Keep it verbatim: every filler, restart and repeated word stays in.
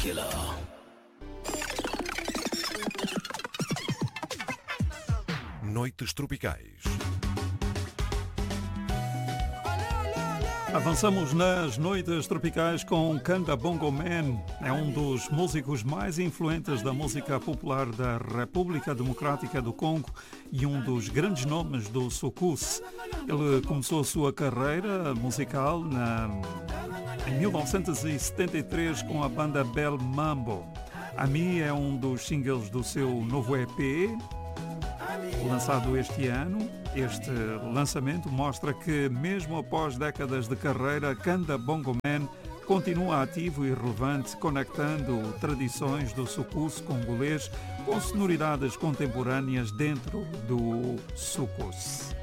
Noites Tropicais. Avançamos nas noites tropicais com Kanda Bongo Man. É um dos músicos mais influentes da música popular da República Democrática do Congo e um dos grandes nomes do soukous. Ele começou a sua carreira musical na, em mil novecentos e setenta e três com a banda Bel Mambo. Ami é um dos singles do seu novo E P, lançado este ano. Este lançamento mostra que, mesmo após décadas de carreira, Kanda Bongo Man continua ativo e relevante, conectando tradições do soukous congolês com sonoridades contemporâneas dentro do soukous.